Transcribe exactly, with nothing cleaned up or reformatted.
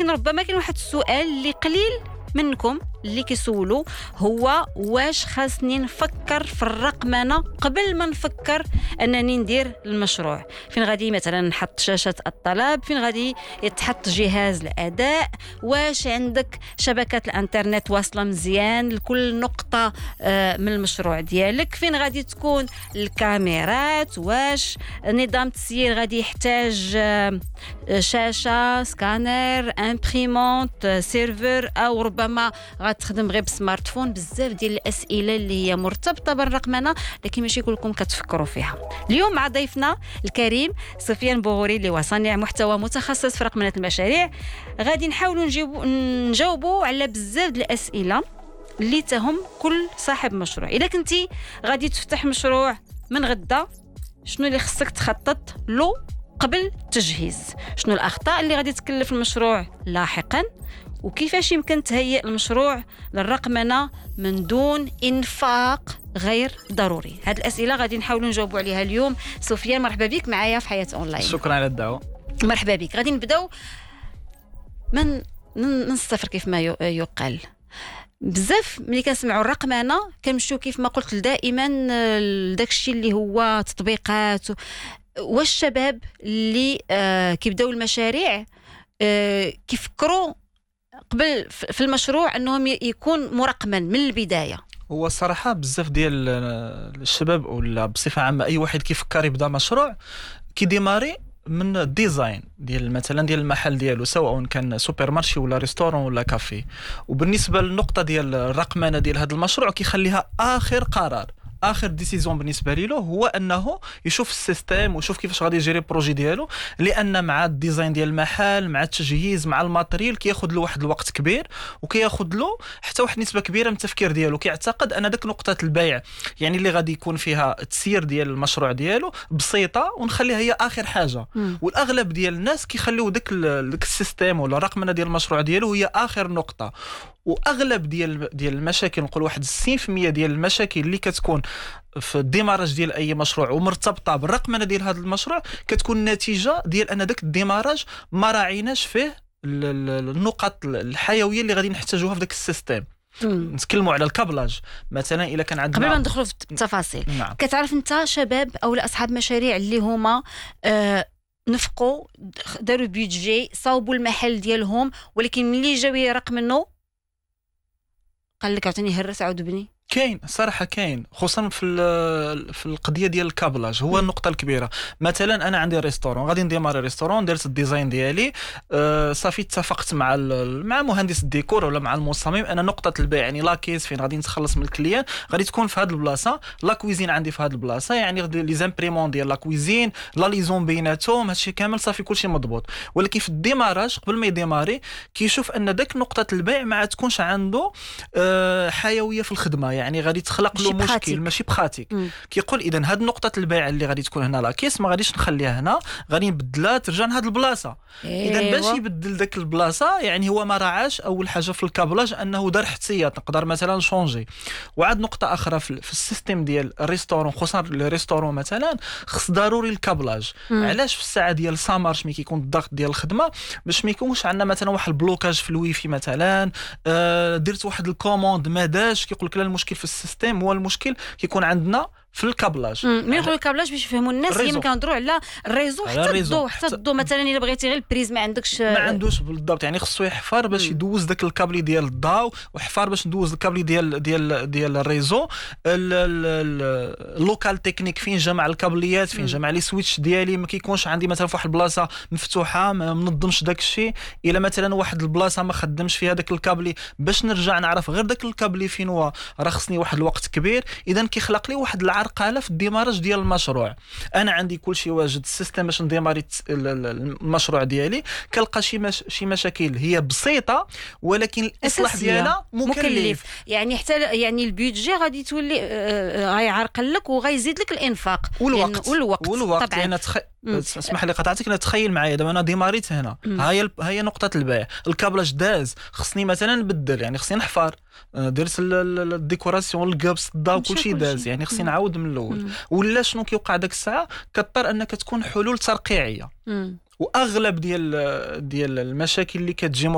ولكن ربما كاين واحد السؤال اللي قليل منكم اللي كيسولوا هو واش خاصني نفكر في الرقمنه قبل ما نفكر انني ندير المشروع؟ فين غادي مثلا نحط شاشه الطلب؟ فين غادي يتحط جهاز الاداء؟ واش عندك شبكه الانترنت واصله مزيان لكل نقطه من المشروع ديالك؟ فين غادي تكون الكاميرات؟ واش نظام التسيير غادي يحتاج شاشه، سكانر، امبريمونت، سيرفر، او ربما غتخدم غير بسمارت فون؟ بزاف ديال الاسئله اللي هي مرتبطه بالرقمنه لكن ماشي كلكم كتفكروا فيها. اليوم مع ضيفنا الكريم سفيان بوغوري اللي هو صانع محتوى متخصص في رقمنه المشاريع، غادي نحاولوا نجيبوا نجاوبوا على بزاف ديال الاسئله اللي تهم كل صاحب مشروع. اذا كنتي غادي تفتح مشروع من غدا، شنو اللي خصك تخطط له قبل التجهيز؟ شنو الاخطاء اللي غادي تكلف المشروع لاحقا؟ وكيفاش يمكن تهيئ المشروع للرقمنه من دون انفاق غير ضروري؟ هاد الاسئله غادي نحاولوا نجاوبوا عليها اليوم. سفيان، مرحبا بك معايا في حياه اونلاين. شكرا على الدعوه. مرحبا بك. غادي نبداو من من الصفر كيف ما يقال. بزاف ملي كنسمعوا الرقمنه كنمشيو كيف ما قلت دائما لداك الشيء اللي هو تطبيقات. والشباب اللي آه كيبداو المشاريع آه كيفكروا قبل في المشروع انهم يكون مرقمن من البدايه؟ هو الصراحه بزاف ديال الشباب ولا بصفه عامه اي واحد كيفكر يبدا مشروع كيديماري من الديزاين ديال مثلا ديال المحل ديالو، سواء كان سوبر مارشي ولا ريستورون ولا كافي. وبالنسبه للنقطه ديال الرقمنه ديال هذا المشروع كيخليها اخر قرار، اخر ديسيزيون بالنسبه له هو انه يشوف السيستم ويشوف كيفاش غادي يجري البروجي ديالو، لان مع الديزاين ديال المحل مع التجهيز مع الماتريال كياخذ له واحد الوقت كبير وكياخذ له حتى واحد نسبه كبيره من التفكير ديالو. كيعتقد ان داك نقطه البيع يعني اللي غادي يكون فيها التسيير ديال المشروع ديالو بسيطه ونخليها هي اخر حاجه. م. والاغلب ديال الناس كيخليو داك داك السيستم ولا الرقمنه ديال المشروع ديالو هي اخر نقطه. واغلب ديال ديال المشاكل، نقول واحد ستين بالمية ديال المشاكل اللي كتكون في الديماراج ديال اي مشروع ومرتبطه بالرقمنه ديال هذا المشروع كتكون نتيجه ديال ان داك الديماراج ما راعيناش فيه النقط الحيويه اللي غادي نحتاجوها في داك السيستم. نتكلموا على الكابلاج مثلا. الا كان عندنا قبل ما ندخلوا في التفاصيل، نعم. كتعرف انت شباب او اصحاب مشاريع اللي هما آه نفقوا داروا بيدجي صاوبوا المحل ديالهم، ولكن ملي جاو يرقمنوا قال لك عاوتاني هرس عاود بني؟ كاين صراحه، كاين خصوصا في في القضيه ديال الكابلاج. هو النقطه الكبيره. مثلا انا عندي ريستورون، غادي نديماري ريستورون، درت الديزاين ديالي أه صافي، اتفقت مع مع مهندس الديكور ولا مع المصمم انا نقطه البيع يعني لاكيس فين غادي نتخلص من الكليان غادي تكون في هذه البلاصه، لا كويزين عندي في هذه البلاصه، يعني لي زامبريمون ديال لا كويزين، لا ليزون بيناتهم، هادشي كامل صافي كلشي مضبوط. ولكن في الديماراج قبل ما يديماري كيشوف ان داك نقطه البيع ما تكونش عنده أه حيويه في الخدمه، يعني غادي تخلق له مشكل ماشي بخاتيك. كيقول اذا هاد نقطه البيع اللي غادي تكون هنا لاكيس ما غاديش نخليها هنا، غادي نبدلها ترجع لهاد البلاصه. إيه اذا باش يبدل داك البلاصه يعني هو ما راعاش اول حاجه في الكابلاج انه دار احتياط نقدر مثلا شونجي. وعاد نقطه اخرى في, في السيستم ديال الريستورون، خصوصا الريستورون مثلا خص ضروري الكابلاج. مم. علاش؟ في الساعه ديال سامارش ملي كيكون الضغط ديال الخدمه باش ما يكونش عندنا مثلا واحد البلوكاج في الويفي مثلا، آه درت واحد الكوموند ما داش، كيقول لك لا المشكل في السيستم، هو المشكل كيكون عندنا في الكابلاج. ملي يقولوا الكابلاج باش يفهموا الناس يمكن كنهضروا على الريزو حتى الضو، حتى الضو مثلا الا بغيتي غير البريز ما عندكش ما عندوش بالضبط، يعني خصو يحفر باش مم. يدوز داك الكابلي ديال الضو، وحفار باش ندوز الكابلي ديال ديال ديال الريزو. اللوكال تكنيك فين جمع الكابليات، فين جمع لي سويتش ديالي، ما كيكونش عندي مثلا في واحد البلاصه مفتوحه ما منظمش داك الشيء، الا مثلا واحد البلاصه ما خدمش فيها داك الكابلي باش نرجع نعرف غير داك الكابلي فين هو، راه خصني واحد الوقت كبير. اذا كيخلق لي واحد العرقله في الديماراج ديال المشروع. انا عندي كل شيء واجد، السيستم باش نديماري المشروع ديالي، كنلقى شي مش... شي مشاكل هي بسيطه ولكن الاصلاح ديالها مكلف. مكلف يعني حتى يعني البيدجي غادي تولي غيعرقل لك وغيزيد لك الانفاق والوقت يعني والوقت, والوقت. يعني تخ... اسمح لي قطعتك، انا تخيل معايا دابا انا ديماريت هنا، هاي ال... هي نقطه البيع، الكابلاج داز، خصني مثلا نبدل، يعني خصني نحفر، درت الديكوراسيون القبس الضو كل شيء داز، يعني خصني نعاود من الاول. ولا شنو كيوقع داك الساعه؟ كضطر انك تكون حلول ترقيعيه. مم. واغلب ديال ديال المشاكل اللي كتجي